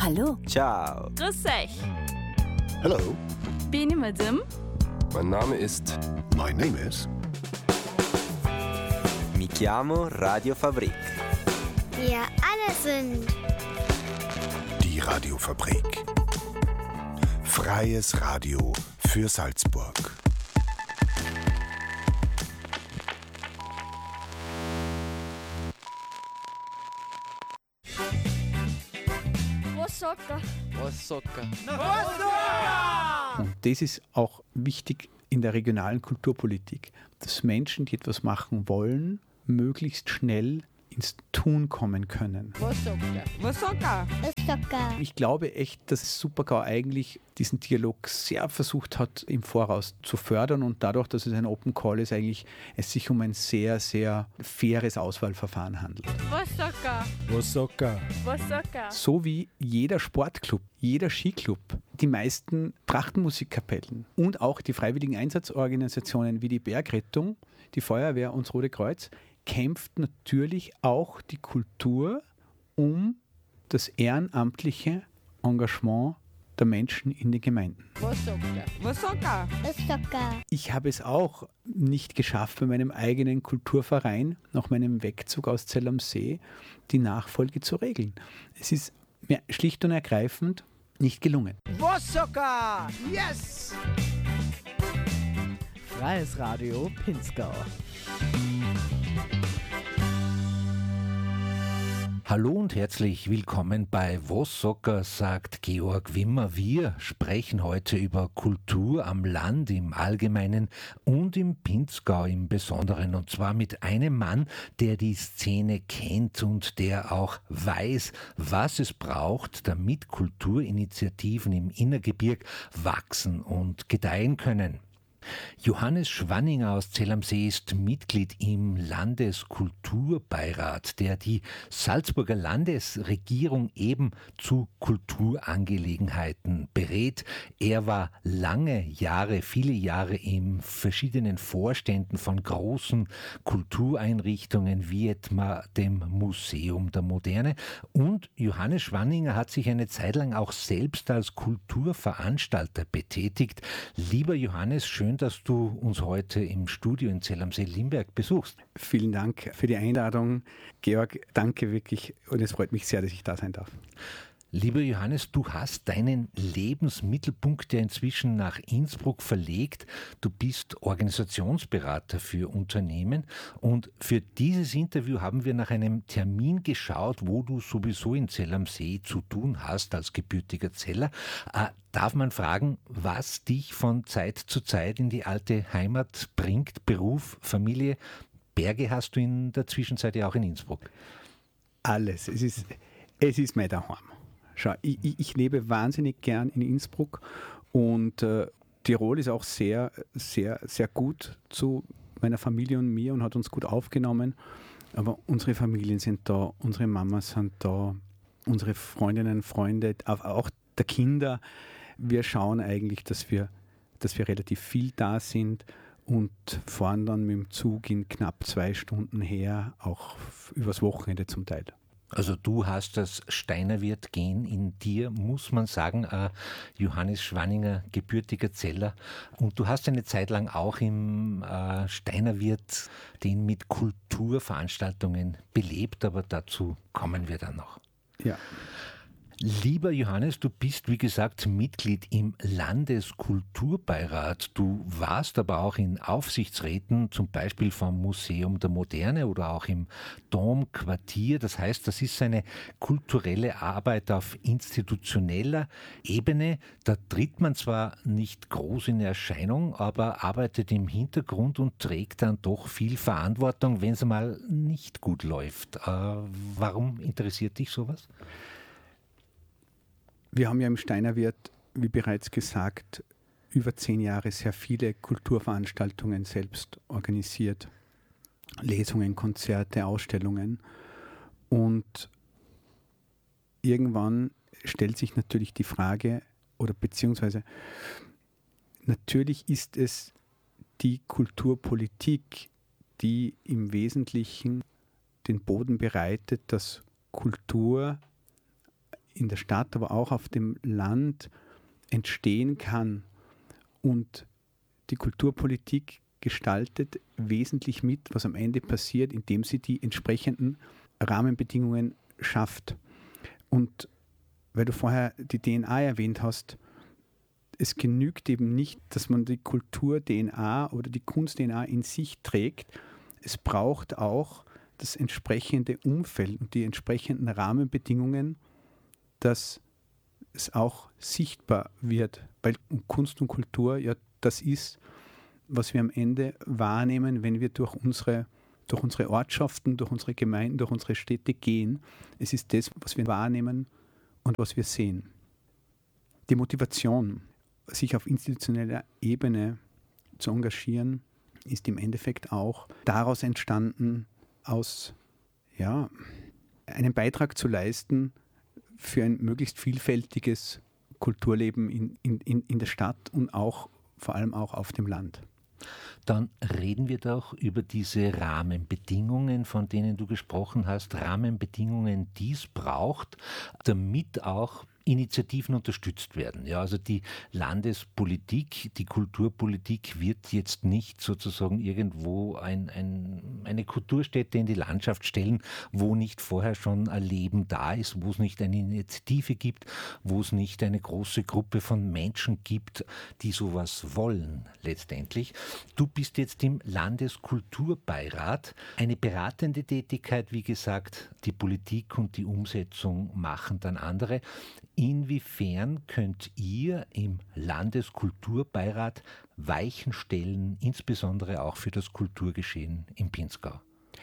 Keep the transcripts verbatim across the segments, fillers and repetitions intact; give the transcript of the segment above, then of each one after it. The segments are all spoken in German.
Hallo. Ciao. Grüß euch. Hello. Bin ich Madame? Mein Name ist... My name is... Mi chiamo Radio Fabrik. Wir alle sind... Die Radiofabrik. Freies Radio für Salzburg. Wassocker. Wassocker. Und das ist auch wichtig in der regionalen Kulturpolitik, dass Menschen, die etwas machen wollen, möglichst schnell ins Tun kommen können. Wassocker. Wassocker. Wassocker. Ich glaube echt, dass Super-G A U eigentlich diesen Dialog sehr versucht hat, im Voraus zu fördern und dadurch, dass es ein Open Call ist, eigentlich es sich um ein sehr, sehr faires Auswahlverfahren handelt. Wassocker. Wassocker. Wassocker. So wie jeder Sportclub, jeder Skiclub, die meisten Trachtenmusikkapellen und auch die freiwilligen Einsatzorganisationen wie die Bergrettung, die Feuerwehr und das Rote Kreuz kämpft natürlich auch die Kultur um das ehrenamtliche Engagement der Menschen in den Gemeinden. Wassocker. Wassocker. Wassocker. Ich habe es auch nicht geschafft, bei meinem eigenen Kulturverein nach meinem Wegzug aus Zell am See die Nachfolge zu regeln. Es ist mir schlicht und ergreifend nicht gelungen. Wassocker. Yes! Freies Radio Pinzgau. Hallo und herzlich willkommen bei Wassocker, sagt Georg Wimmer. Wir sprechen heute über Kultur am Land im Allgemeinen und im Pinzgau im Besonderen. Und zwar mit einem Mann, der die Szene kennt und der auch weiß, was es braucht, damit Kulturinitiativen im Innergebirg wachsen und gedeihen können. Johannes Schwanninger aus Zell am See ist Mitglied im Landeskulturbeirat, der die Salzburger Landesregierung eben zu Kulturangelegenheiten berät. Er war lange Jahre, viele Jahre in verschiedenen Vorständen von großen Kultureinrichtungen wie etwa dem Museum der Moderne. Und Johannes Schwanninger hat sich eine Zeit lang auch selbst als Kulturveranstalter betätigt. Lieber Johannes, schön, dass du uns heute im Studio in Zell am See Limberg besuchst. Vielen Dank für die Einladung. Georg, danke wirklich und es freut mich sehr, dass ich da sein darf. Lieber Johannes, du hast deinen Lebensmittelpunkt ja inzwischen nach Innsbruck verlegt. Du bist Organisationsberater für Unternehmen und für dieses Interview haben wir nach einem Termin geschaut, wo du sowieso in Zell am See zu tun hast als gebürtiger Zeller. Äh, darf man fragen, was dich von Zeit zu Zeit in die alte Heimat bringt? Beruf, Familie, Berge hast du in der Zwischenzeit ja auch in Innsbruck. Alles. Es ist, es ist mein Daheim. Schau, ich, ich lebe wahnsinnig gern in Innsbruck und äh, Tirol ist auch sehr, sehr, sehr gut zu meiner Familie und mir und hat uns gut aufgenommen. Aber unsere Familien sind da, unsere Mamas sind da, unsere Freundinnen, Freunde, auch der Kinder. Wir schauen eigentlich, dass wir, dass wir relativ viel da sind und fahren dann mit dem Zug in knapp zwei Stunden her, auch übers Wochenende zum Teil. Also du hast das Steinerwirt-Gen in dir, muss man sagen, äh, Johannes Schwanninger, gebürtiger Zeller. Und du hast eine Zeit lang auch im äh, Steinerwirt den mit Kulturveranstaltungen belebt, aber dazu kommen wir dann noch. Ja. Lieber Johannes, du bist, wie gesagt, Mitglied im Landeskulturbeirat. Du warst aber auch in Aufsichtsräten, zum Beispiel vom Museum der Moderne oder auch im Domquartier. Das heißt, das ist eine kulturelle Arbeit auf institutioneller Ebene. Da tritt man zwar nicht groß in Erscheinung, aber arbeitet im Hintergrund und trägt dann doch viel Verantwortung, wenn es mal nicht gut läuft. Äh, warum interessiert dich sowas? Wir haben ja im Steinerwirt, wie bereits gesagt, über zehn Jahre sehr viele Kulturveranstaltungen selbst organisiert. Lesungen, Konzerte, Ausstellungen. Und irgendwann stellt sich natürlich die Frage, oder beziehungsweise natürlich ist es die Kulturpolitik, die im Wesentlichen den Boden bereitet, dass Kultur in der Stadt, aber auch auf dem Land entstehen kann. Und die Kulturpolitik gestaltet wesentlich mit, was am Ende passiert, indem sie die entsprechenden Rahmenbedingungen schafft. Und weil du vorher die D N A erwähnt hast, es genügt eben nicht, dass man die Kultur-D N A oder die Kunst-D N A in sich trägt. Es braucht auch das entsprechende Umfeld und die entsprechenden Rahmenbedingungen, dass es auch sichtbar wird. Weil Kunst und Kultur ja das ist, was wir am Ende wahrnehmen, wenn wir durch unsere, durch unsere Ortschaften, durch unsere Gemeinden, durch unsere Städte gehen. Es ist das, was wir wahrnehmen und was wir sehen. Die Motivation, sich auf institutioneller Ebene zu engagieren, ist im Endeffekt auch daraus entstanden, aus ja, einen Beitrag zu leisten für ein möglichst vielfältiges Kulturleben in, in, in, in der Stadt und auch vor allem auch auf dem Land. Dann reden wir doch über diese Rahmenbedingungen, von denen du gesprochen hast. Rahmenbedingungen, die es braucht, damit auch Initiativen unterstützt werden. Ja, also die Landespolitik, die Kulturpolitik wird jetzt nicht sozusagen irgendwo ein, ein, eine Kulturstätte in die Landschaft stellen, wo nicht vorher schon ein Leben da ist, wo es nicht eine Initiative gibt, wo es nicht eine große Gruppe von Menschen gibt, die sowas wollen letztendlich. Du bist jetzt im Landeskulturbeirat. Eine beratende Tätigkeit, wie gesagt, die Politik und die Umsetzung machen dann andere. Inwiefern könnt ihr im Landeskulturbeirat Weichen stellen, insbesondere auch für das Kulturgeschehen im Pinzgau?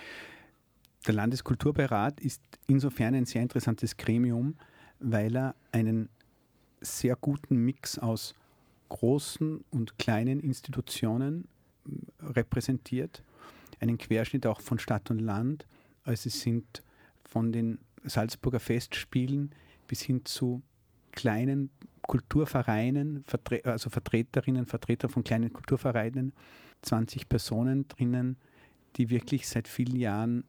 Der Landeskulturbeirat ist insofern ein sehr interessantes Gremium, weil er einen sehr guten Mix aus großen und kleinen Institutionen repräsentiert, einen Querschnitt auch von Stadt und Land. Also es sind von den Salzburger Festspielen bis hin zu kleinen Kulturvereinen, also Vertreterinnen, Vertreter von kleinen Kulturvereinen, zwanzig Personen drinnen, die wirklich seit vielen Jahren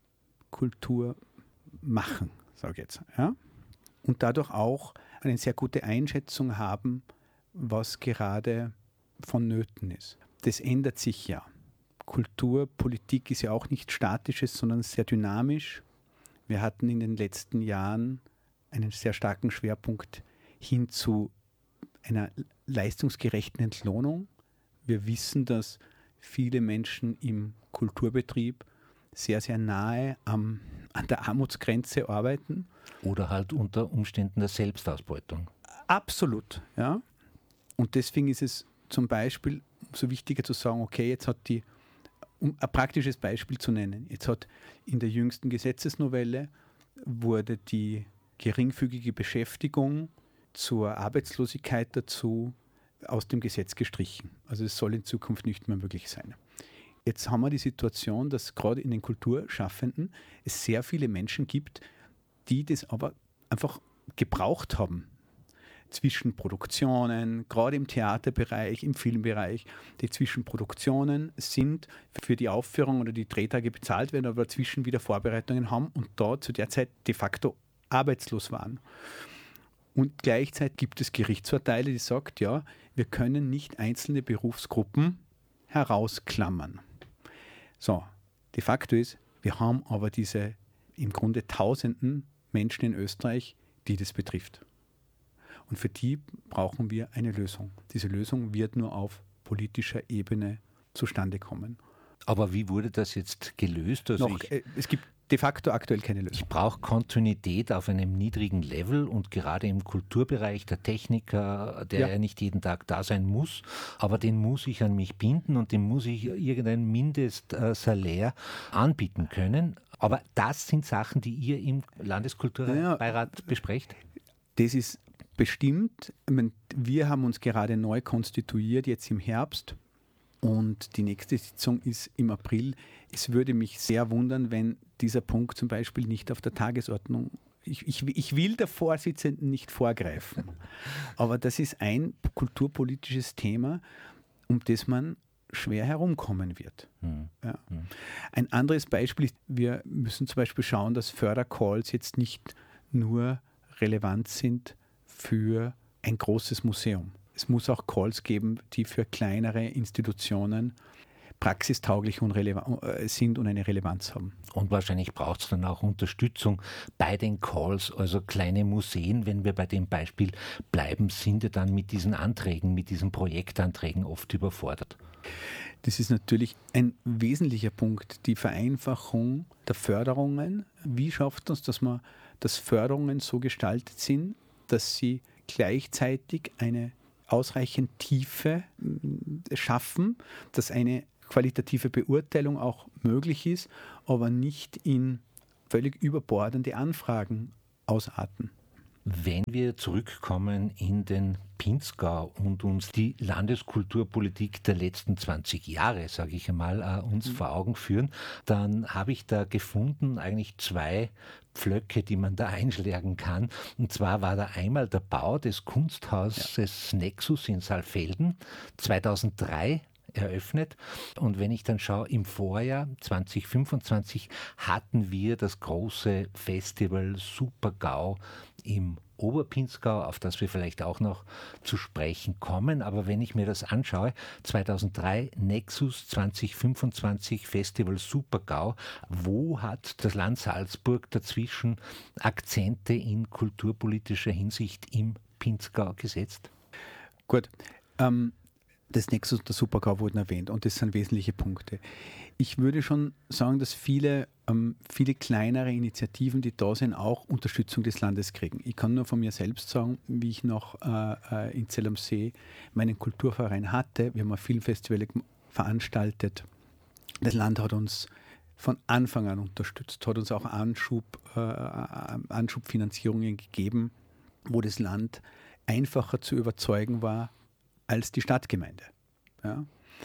Kultur machen, sage ich jetzt. Ja? Und dadurch auch eine sehr gute Einschätzung haben, was gerade vonnöten ist. Das ändert sich ja. Kulturpolitik ist ja auch nichts Statisches, sondern sehr dynamisch. Wir hatten in den letzten Jahren einen sehr starken Schwerpunkt hin zu einer leistungsgerechten Entlohnung. Wir wissen, dass viele Menschen im Kulturbetrieb sehr, sehr nahe am, an der Armutsgrenze arbeiten. Oder halt unter Umständen der Selbstausbeutung. Absolut, ja. Und deswegen ist es zum Beispiel so wichtiger zu sagen, okay, jetzt hat die, um ein praktisches Beispiel zu nennen, jetzt hat in der jüngsten Gesetzesnovelle wurde die geringfügige Beschäftigung zur Arbeitslosigkeit dazu aus dem Gesetz gestrichen. Also es soll in Zukunft nicht mehr möglich sein. Jetzt haben wir die Situation, dass gerade in den Kulturschaffenden es sehr viele Menschen gibt, die das aber einfach gebraucht haben. Zwischen Produktionen, gerade im Theaterbereich, im Filmbereich, die Zwischenproduktionen sind für die Aufführung oder die Drehtage bezahlt werden, aber dazwischen wieder Vorbereitungen haben und da zu der Zeit de facto arbeitslos waren. Und gleichzeitig gibt es Gerichtsurteile, die sagen, ja, wir können nicht einzelne Berufsgruppen herausklammern. So, de facto ist, wir haben aber diese im Grunde tausenden Menschen in Österreich, die das betrifft. Und für die brauchen wir eine Lösung. Diese Lösung wird nur auf politischer Ebene zustande kommen. Aber wie wurde das jetzt gelöst? Also Noch, ich, äh, es gibt de facto aktuell keine Lösung. Ich brauche Kontinuität auf einem niedrigen Level und gerade im Kulturbereich, der Techniker, der ja. ja nicht jeden Tag da sein muss, aber den muss ich an mich binden und dem muss ich irgendein Mindestsalär anbieten können. Aber das sind Sachen, die ihr im Landeskulturbeirat ja, besprecht? Das ist bestimmt. Ich meine, wir haben uns gerade neu konstituiert, jetzt im Herbst. Und die nächste Sitzung ist im April. Es würde mich sehr wundern, wenn dieser Punkt zum Beispiel nicht auf der Tagesordnung, ich, ich, ich will der Vorsitzenden nicht vorgreifen, aber das ist ein kulturpolitisches Thema, um das man schwer herumkommen wird. Mhm. Ja. Mhm. Ein anderes Beispiel ist, wir müssen zum Beispiel schauen, dass Fördercalls jetzt nicht nur relevant sind für ein großes Museum. Es muss auch Calls geben, die für kleinere Institutionen praxistauglich und releva- sind und eine Relevanz haben. Und wahrscheinlich braucht es dann auch Unterstützung bei den Calls, also kleine Museen, wenn wir bei dem Beispiel bleiben, sind ja dann mit diesen Anträgen, mit diesen Projektanträgen oft überfordert. Das ist natürlich ein wesentlicher Punkt, die Vereinfachung der Förderungen. Wie schafft uns, dass man, dass Förderungen so gestaltet sind, dass sie gleichzeitig eine ausreichend Tiefe schaffen, dass eine qualitative Beurteilung auch möglich ist, aber nicht in völlig überbordende Anfragen ausarten. Wenn wir zurückkommen in den Pinzgau und uns die Landeskulturpolitik der letzten zwanzig Jahre, sage ich einmal, äh, uns mhm. vor Augen führen, dann habe ich da gefunden eigentlich zwei Pflöcke, die man da einschlagen kann. Und zwar war da einmal der Bau des Kunsthauses ja. Nexus in Saalfelden zweitausenddrei eröffnet. Und wenn ich dann schaue, im Vorjahr zwanzig fünfundzwanzig hatten wir das große Festival Super-Gau im Oberpinzgau, auf das wir vielleicht auch noch zu sprechen kommen. Aber wenn ich mir das anschaue, zweitausenddrei Nexus, zwanzig fünfundzwanzig Festival Super-Gau, wo hat das Land Salzburg dazwischen Akzente in kulturpolitischer Hinsicht im Pinzgau gesetzt? Gut, ähm, das Nexus und der Super-Gau wurden erwähnt und das sind wesentliche Punkte. Ich würde schon sagen, dass viele, ähm, viele kleinere Initiativen, die da sind, auch Unterstützung des Landes kriegen. Ich kann nur von mir selbst sagen, wie ich noch äh, in Zell am See meinen Kulturverein hatte. Wir haben ein Filmfestival veranstaltet. Das Land hat uns von Anfang an unterstützt, hat uns auch Anschub, äh, Anschubfinanzierungen gegeben, wo das Land einfacher zu überzeugen war als die Stadtgemeinde. Ja.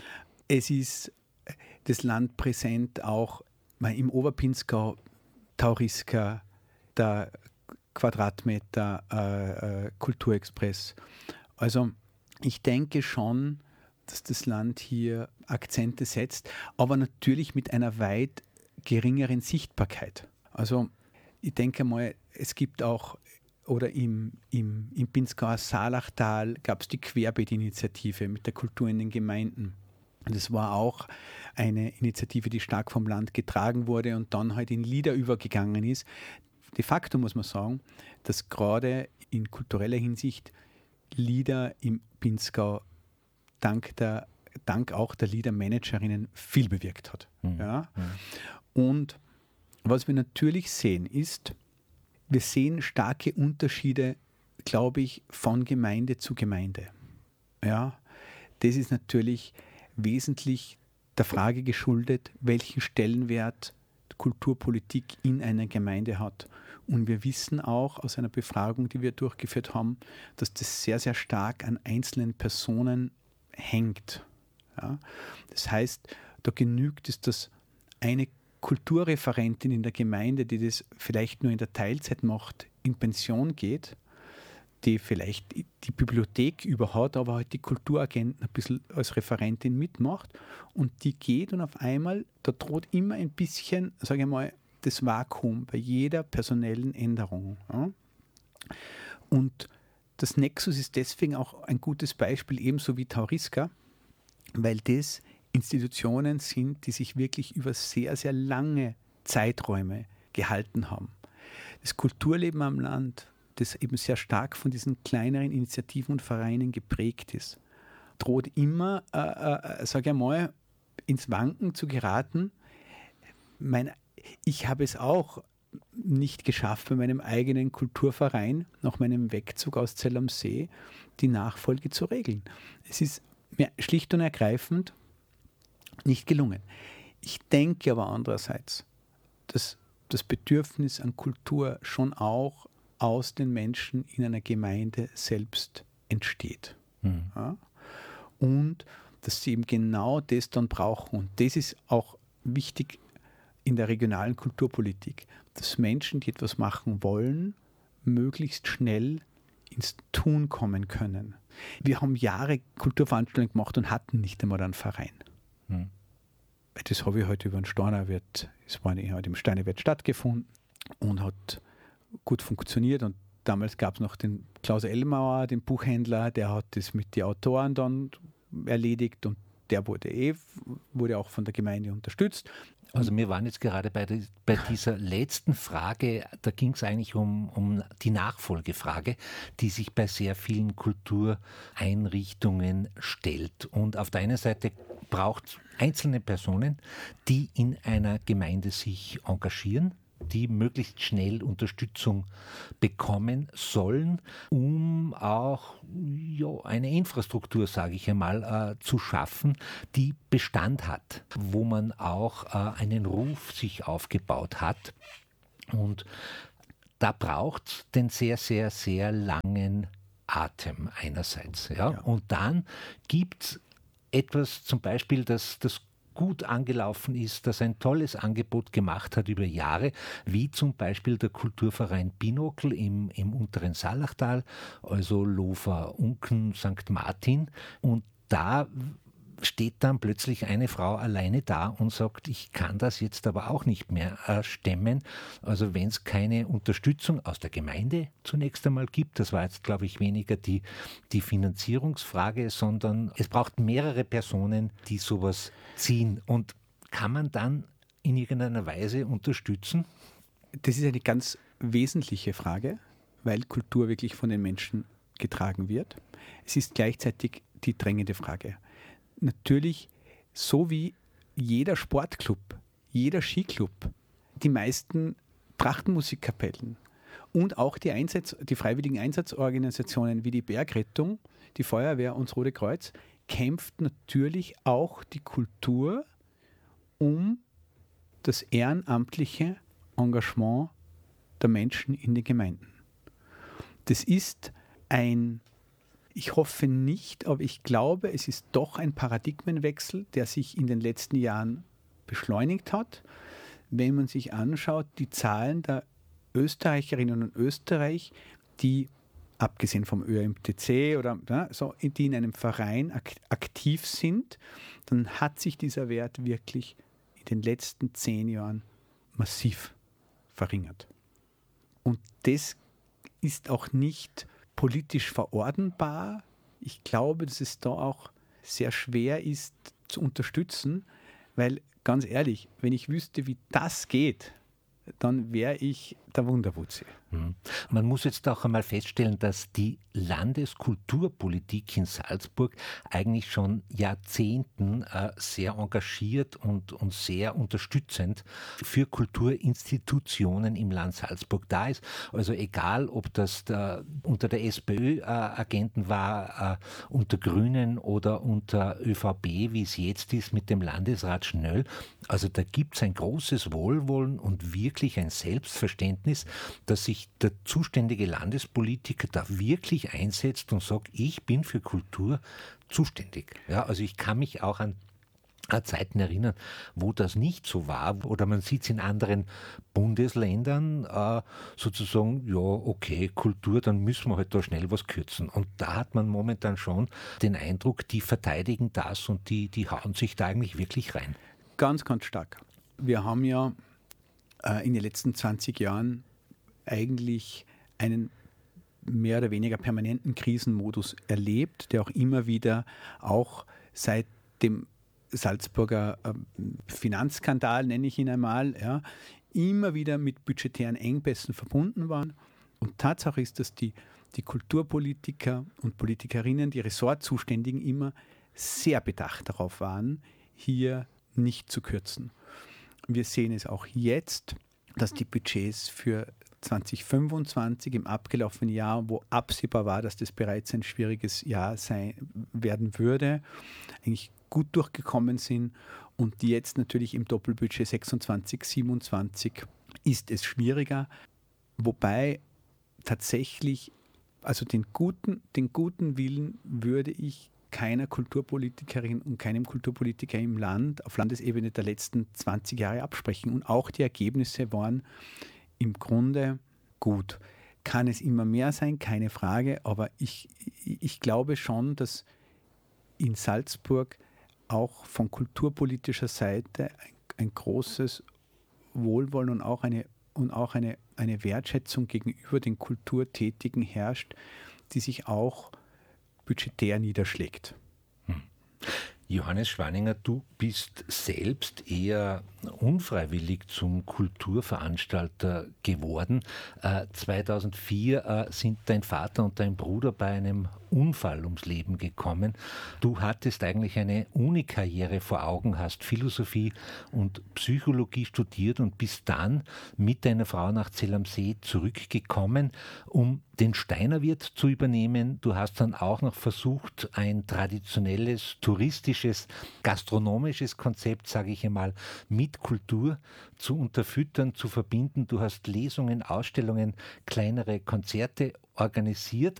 Es ist das Land präsent auch im Oberpinzgau, Tauriska, der Quadratmeter äh, äh, Kulturexpress. Also ich denke schon, dass das Land hier Akzente setzt, aber natürlich mit einer weit geringeren Sichtbarkeit. Also ich denke mal, es gibt auch oder im, im, im Pinzgauer Saalachtal gab es die Querbeet-Initiative mit der Kultur in den Gemeinden. Das war auch eine Initiative, die stark vom Land getragen wurde und dann halt in Lieder übergegangen ist. De facto muss man sagen, dass gerade in kultureller Hinsicht Lieder im Pinzgau dank, der, dank auch der Liedermanagerinnen viel bewirkt hat. Mhm. Ja? Mhm. Und was wir natürlich sehen ist, wir sehen starke Unterschiede, glaube ich, von Gemeinde zu Gemeinde. Ja, das ist natürlich wesentlich der Frage geschuldet, welchen Stellenwert Kulturpolitik in einer Gemeinde hat. Und wir wissen auch aus einer Befragung, die wir durchgeführt haben, dass das sehr, sehr stark an einzelnen Personen hängt. Ja, das heißt, da genügt es, dass eine Kulturreferentin in der Gemeinde, die das vielleicht nur in der Teilzeit macht, in Pension geht, die vielleicht die Bibliothek über hat, aber halt die Kulturagenten ein bisschen als Referentin mitmacht und die geht und auf einmal, da droht immer ein bisschen, sage ich mal, das Vakuum bei jeder personellen Änderung. Ja? Und das Nexus ist deswegen auch ein gutes Beispiel, ebenso wie Tauriska, weil das Institutionen sind, die sich wirklich über sehr, sehr lange Zeiträume gehalten haben. Das Kulturleben am Land, das eben sehr stark von diesen kleineren Initiativen und Vereinen geprägt ist, droht immer, äh, äh, sage ich mal, ins Wanken zu geraten. Mein, ich habe es auch nicht geschafft, bei meinem eigenen Kulturverein, nach meinem Wegzug aus Zell am See, die Nachfolge zu regeln. Es ist mir schlicht und ergreifend nicht gelungen. Ich denke aber andererseits, dass das Bedürfnis an Kultur schon auch aus den Menschen in einer Gemeinde selbst entsteht. Mhm. Ja? Und dass sie eben genau das dann brauchen. Und das ist auch wichtig in der regionalen Kulturpolitik, dass Menschen, die etwas machen wollen, möglichst schnell ins Tun kommen können. Wir haben Jahre Kulturveranstaltungen gemacht und hatten nicht einmal einen Verein. Hm. Das habe ich heute über den Steinerwirt, es war heute im Steinerwirt stattgefunden und hat gut funktioniert und damals gab es noch den Klaus Ellmauer, den Buchhändler, der hat das mit den Autoren dann erledigt und der wurde eh, wurde auch von der Gemeinde unterstützt. Also wir waren jetzt gerade bei, die, bei dieser letzten Frage, da ging es eigentlich um, um die Nachfolgefrage, die sich bei sehr vielen Kultureinrichtungen stellt. Und auf der einen Seite braucht es einzelne Personen, die in einer Gemeinde sich engagieren, die möglichst schnell Unterstützung bekommen sollen, um auch ja, eine Infrastruktur, sage ich einmal, äh, zu schaffen, die Bestand hat, wo man auch äh, einen Ruf sich aufgebaut hat. Und da braucht es den sehr, sehr, sehr langen Atem einerseits. Ja? Ja. Und dann gibt es etwas, zum Beispiel das, das gut angelaufen ist, das ein tolles Angebot gemacht hat über Jahre, wie zum Beispiel der Kulturverein Binokel im, im unteren Saalachtal, also Lofer, Unken, Sankt Martin. Und da steht dann plötzlich eine Frau alleine da und sagt, ich kann das jetzt aber auch nicht mehr äh, stemmen. Also wenn es keine Unterstützung aus der Gemeinde zunächst einmal gibt, das war jetzt, glaube ich, weniger die, die Finanzierungsfrage, sondern es braucht mehrere Personen, die sowas ziehen. Und kann man dann in irgendeiner Weise unterstützen? Das ist eine ganz wesentliche Frage, weil Kultur wirklich von den Menschen getragen wird. Es ist gleichzeitig die drängende Frage. Natürlich, so wie jeder Sportclub, jeder Skiclub, die meisten Trachtenmusikkapellen und auch die, Einsatz, die freiwilligen Einsatzorganisationen wie die Bergrettung, die Feuerwehr und das Rote Kreuz, kämpft natürlich auch die Kultur um das ehrenamtliche Engagement der Menschen in den Gemeinden. Das ist ein Ich hoffe nicht, aber ich glaube, es ist doch ein Paradigmenwechsel, der sich in den letzten Jahren beschleunigt hat. Wenn man sich anschaut, die Zahlen der Österreicherinnen und Österreich, die, abgesehen vom Ö M T C oder ja, so, die in einem Verein ak- aktiv sind, dann hat sich dieser Wert wirklich in den letzten zehn Jahren massiv verringert. Und das ist auch nicht politisch verordnbar. Ich glaube, dass es da auch sehr schwer ist zu unterstützen, weil ganz ehrlich, wenn ich wüsste, wie das geht, dann wäre ich der Wunderwutzi. Mhm. Man muss jetzt auch einmal feststellen, dass die Landeskulturpolitik in Salzburg eigentlich schon Jahrzehnten äh, sehr engagiert und, und sehr unterstützend für Kulturinstitutionen im Land Salzburg da ist. Also egal, ob das der, unter der SPÖ-Agenten äh, war, äh, unter Grünen oder unter ÖVP, wie es jetzt ist mit dem Landesrat Schnöll. Also da gibt es ein großes Wohlwollen und wirklich ein Selbstverständnis, dass sich der zuständige Landespolitiker da wirklich einsetzt und sagt, ich bin für Kultur zuständig. Ja, also ich kann mich auch an an Zeiten erinnern, wo das nicht so war, oder man sieht es in anderen Bundesländern äh, sozusagen, ja, okay, Kultur, dann müssen wir halt da schnell was kürzen. Und da hat man momentan schon den Eindruck, die verteidigen das und die, die hauen sich da eigentlich wirklich rein. Ganz, ganz stark. Wir haben ja äh, in den letzten zwanzig Jahren eigentlich einen mehr oder weniger permanenten Krisenmodus erlebt, der auch immer wieder auch seit dem Salzburger äh, Finanzskandal, nenne ich ihn einmal, ja, immer wieder mit budgetären Engpässen verbunden waren. Und Tatsache ist, dass die, die Kulturpolitiker und Politikerinnen, die Ressortzuständigen immer sehr bedacht darauf waren, hier nicht zu kürzen. Wir sehen es auch jetzt, dass die Budgets für zwanzig fünfundzwanzig im abgelaufenen Jahr, wo absehbar war, dass das bereits ein schwieriges Jahr sein werden würde, eigentlich gut durchgekommen sind, und jetzt natürlich im Doppelbudget sechsundzwanzig, siebenundzwanzig ist es schwieriger, wobei tatsächlich, also den guten, den guten Willen würde ich keiner Kulturpolitikerin und keinem Kulturpolitiker im Land auf Landesebene der letzten zwanzig Jahre absprechen, und auch die Ergebnisse waren im Grunde gut. Kann es immer mehr sein? Keine Frage, aber ich, ich glaube schon, dass in Salzburg auch von kulturpolitischer Seite ein, ein großes Wohlwollen und auch eine und auch eine, eine Wertschätzung gegenüber den Kulturtätigen herrscht, die sich auch budgetär niederschlägt. Hm. Johannes Schwaninger, du bist selbst eher unfreiwillig zum Kulturveranstalter geworden. Äh, zweitausendvier äh, sind dein Vater und dein Bruder bei einem Unfall ums Leben gekommen. Du hattest eigentlich eine Uni-Karriere vor Augen, hast Philosophie und Psychologie studiert und bist dann mit deiner Frau nach Zell am See zurückgekommen, um den Steinerwirt zu übernehmen. Du hast dann auch noch versucht, ein traditionelles, touristisches, gastronomisches Konzept, sage ich einmal, mit Kultur zu unterfüttern, zu verbinden. Du hast Lesungen, Ausstellungen, kleinere Konzerte organisiert,